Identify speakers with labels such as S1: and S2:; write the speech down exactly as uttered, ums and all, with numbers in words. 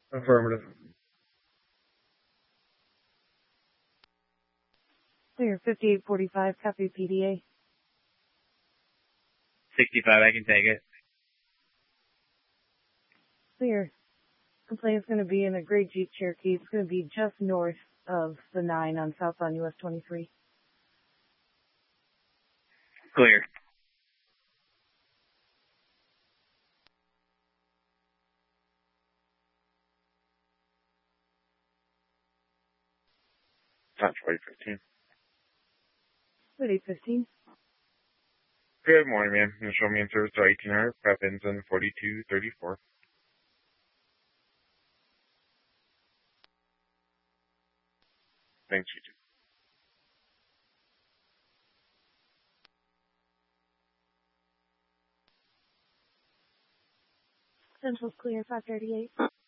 S1: Affirmative.
S2: Clear, fifty-eight forty-five, copy P D A.
S3: sixty-five, I can take it.
S2: Clear. Complaint's going to be in a gray Jeep Cherokee. It's going to be just north of the nine on southbound U S twenty-three.
S3: Clear.
S1: Not twenty fifteen.
S2: Good eight fifteen.
S1: Good morning, ma'am. You show me in service to eighteen hundred, prep ends in forty-two thirty-four. Thanks, you too.
S2: Central's clear, five thirty-eight.